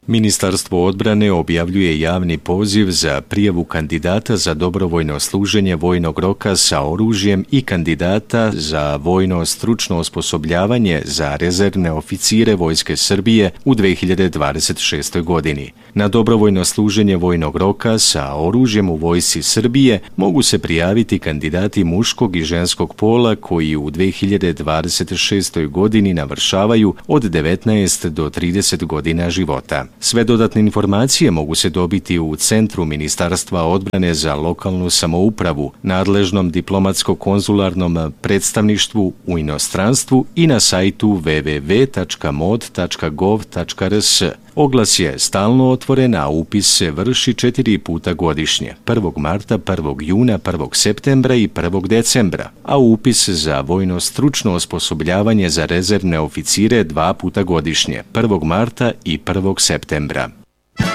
Ministarstvo odbrane objavljuje javni poziv za prijavu kandidata za dobrovoljno služenje vojnog roka sa oružjem i kandidata za vojno stručno osposobljavanje za rezervne oficire Vojske Srbije u 2026. godini. Na dobrovoljno služenje vojnog roka sa oružjem u Vojsci Srbije mogu se prijaviti kandidati muškog i ženskog pola koji u 2026. godini navršavaju od 19 do 30 godina života. Sve dodatne informacije mogu se dobiti u Centru Ministarstva odbrane za lokalnu samoupravu, nadležnom diplomatsko-konzularnom predstavništvu u inostranstvu i na sajtu www.mod.gov.rs. Oglas je stalno otvoren, a upis se vrši 4 puta godišnje, 1. marta, 1. juna, 1. septembra i 1. decembra, a upis za vojno stručno osposobljavanje za rezervne oficire 2 puta godišnje, 1. marta i 1. septembra.